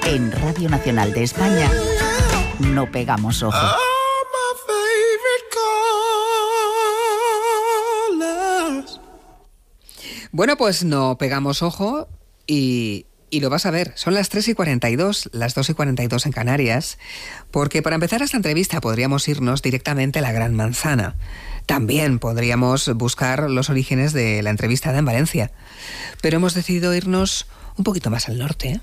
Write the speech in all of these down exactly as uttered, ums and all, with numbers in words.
En Radio Nacional de España no pegamos ojo. Bueno, pues no pegamos ojo y, y lo vas a ver. Son las tres y cuarenta y dos, las dos y cuarenta y dos en Canarias, porque para empezar esta entrevista podríamos irnos directamente a la Gran Manzana. También podríamos buscar los orígenes de la entrevista en Valencia, pero hemos decidido irnos un poquito más al norte, ¿eh?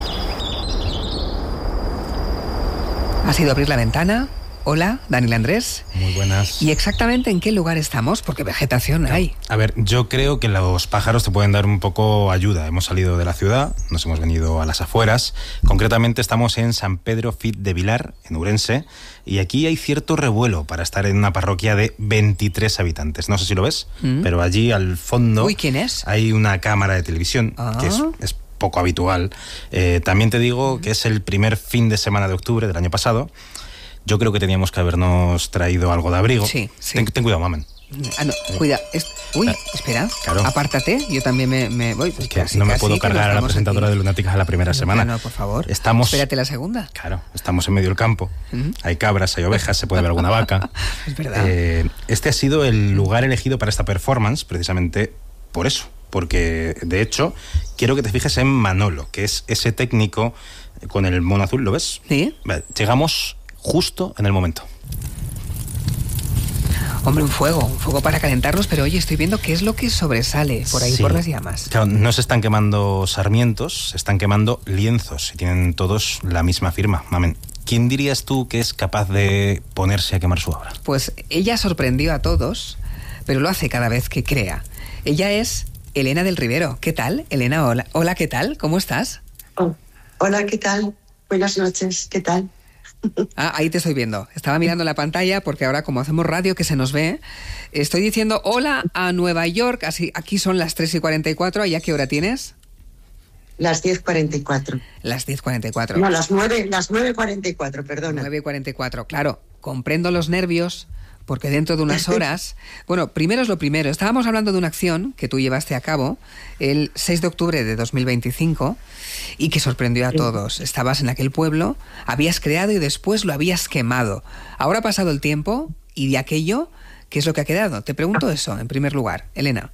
Ha sido abrir la ventana. Hola, Daniel Andrés. Muy buenas. ¿Y exactamente en qué lugar estamos? Porque vegetación hay. A ver, yo creo que los pájaros te pueden dar un poco ayuda. Hemos salido de la ciudad, nos hemos venido a las afueras. Concretamente estamos en San Pedro Fit de Vilar, en Ourense, y aquí hay cierto revuelo para estar en una parroquia de veintitrés habitantes. No sé si lo ves, ¿Mm? pero allí al fondo... Uy, ¿quién es? Hay una cámara de televisión, ah. que es, es poco habitual. Eh, también te digo ¿Mm? que es el primer fin de semana de octubre del año pasado. Yo creo que teníamos que habernos traído algo de abrigo. Sí, sí. Ten, ten cuidado, mamen. Ah, no, cuida. Es, uy, espera. Claro. Apártate, yo también me, me voy. Es que no me puedo cargar a la presentadora aquí de Lunáticas a la primera no, semana. No, por favor. Estamos, espérate la segunda. Claro, estamos en medio del campo. ¿Mm? Hay cabras, hay ovejas, se puede ver alguna vaca. Es verdad. Eh, este ha sido el lugar elegido para esta performance, precisamente por eso. Porque, de hecho, quiero que te fijes en Manolo, que es ese técnico con el mono azul, ¿lo ves? Sí. Vale, llegamos justo en el momento. Hombre, un fuego, un fuego para calentarnos, pero oye, estoy viendo qué es lo que sobresale por ahí, sí, por las llamas. Claro, no se están quemando sarmientos, se están quemando lienzos y tienen todos la misma firma. Mamen, ¿quién dirías tú que es capaz de ponerse a quemar su obra? Pues ella sorprendió a todos, pero lo hace cada vez que crea. Ella es Elena del Rivero. ¿Qué tal, Elena? Hola, hola, ¿qué tal? ¿Cómo estás? Oh, hola, ¿qué tal? Buenas noches, ¿qué tal? Ah, ahí te estoy viendo. Estaba mirando la pantalla porque ahora, como hacemos radio que se nos ve, estoy diciendo hola a Nueva York. Así, aquí son las tres y cuarenta y cuatro. ¿Y a qué hora tienes? Las diez cuarenta y cuatro. Las diez cuarenta y cuatro. No, las nueve, las nueve cuarenta y cuatro, perdona. nueve cuarenta y cuatro, claro. Comprendo los nervios porque dentro de unas horas... Bueno, primero es lo primero. Estábamos hablando de una acción que tú llevaste a cabo el seis de octubre de dos mil veinticinco y que sorprendió a todos. Estabas en aquel pueblo, habías creado y después lo habías quemado. Ahora ha pasado el tiempo y de aquello, ¿qué es lo que ha quedado? Te pregunto eso, en primer lugar. Elena.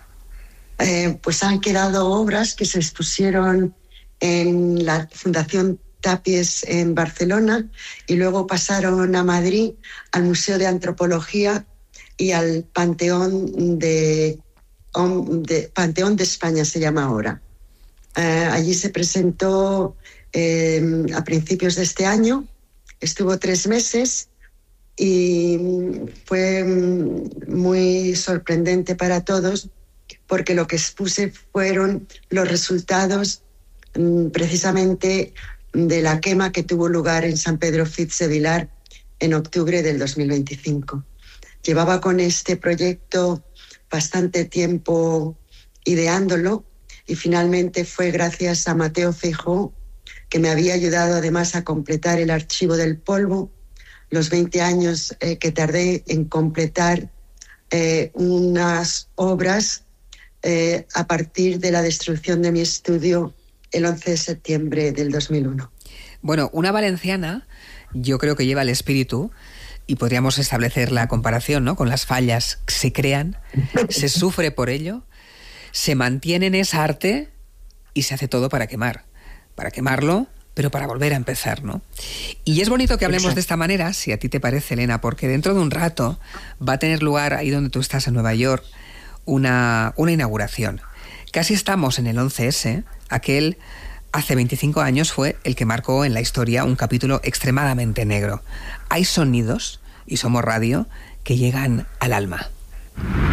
Eh, pues han quedado obras que se expusieron en la Fundación Tapies en Barcelona y luego pasaron a Madrid, al Museo de Antropología y al Panteón de, de, Panteón de España se llama ahora. Eh, allí se presentó eh, a principios de este año, estuvo tres meses y fue muy sorprendente para todos porque lo que expuse fueron los resultados precisamente de la quema que tuvo lugar en San Pedro Fit de Vilar en octubre del dos mil veinticinco. Llevaba con este proyecto bastante tiempo ideándolo y finalmente fue gracias a Mateo Feijóo, que me había ayudado además a completar el archivo del polvo, los veinte años eh, que tardé en completar eh, unas obras eh, a partir de la destrucción de mi estudio el once de septiembre del dos mil uno. Bueno, una valenciana yo creo que lleva el espíritu y podríamos establecer la comparación, ¿no? Con las fallas que se crean, se sufre por ello, se mantiene en esa arte y se hace todo para quemar. Para quemarlo, pero para volver a empezar, ¿no? Y es bonito que hablemos Exacto. de esta manera, si a ti te parece, Elena, porque dentro de un rato va a tener lugar, ahí donde tú estás en Nueva York, una, una inauguración. Casi estamos en el once ese, aquel hace veinticinco años fue el que marcó en la historia un capítulo extremadamente negro. Hay sonidos, y somos radio, que llegan al alma.